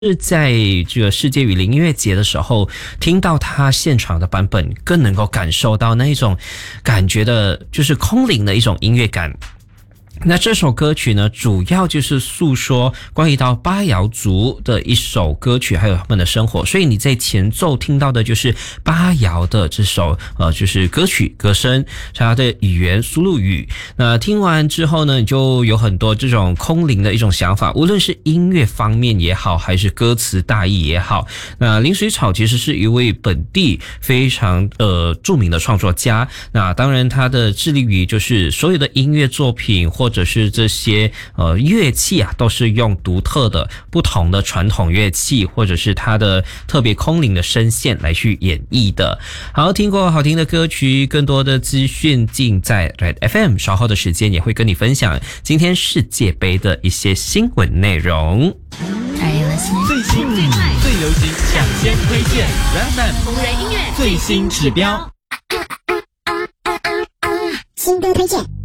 是在这个世界雨林音乐节的时候，听到他现场的版本，更能够感受到那一种感觉的，就是空灵的一种音乐感。那这首歌曲呢，主要就是诉说关于到巴瑶族的一首歌曲，还有他们的生活。所以你在前奏听到的就是巴瑶的这首就是歌曲歌声，它的语言苏禄语。那听完之后呢，你就有很多这种空灵的一种想法，无论是音乐方面也好，还是歌词大意也好。那林水草其实是一位本地非常著名的创作家。那当然他的致力于就是所有的音乐作品或者是这些乐器啊，都是用独特的不同的传统乐器，或者是它的特别空灵的声线来去演绎的。好，听过好听的歌曲，更多的资讯尽在 Red FM， 稍后的时间也会跟你分享今天世界杯的一些新闻内容。 最新最快最流行抢先推荐 Red FM 红人音乐最新指标， 新歌推荐。